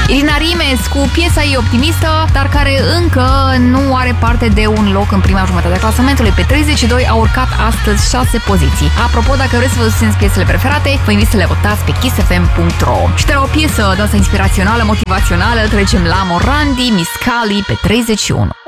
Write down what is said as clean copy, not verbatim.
Irina Rimes cu piesa ei optimistă, dar care încă nu are parte de un loc în prima jumătate a clasamentului. Pe 32 a urcat astăzi 6 poziții. Apropo, dacă vreți să vă susțineți piesele preferate, vă invit să le votați pe kissfm.ro. Și de la o piesă de asta inspirațională, motivațională, trecem la Morandi, Miscali pe 31.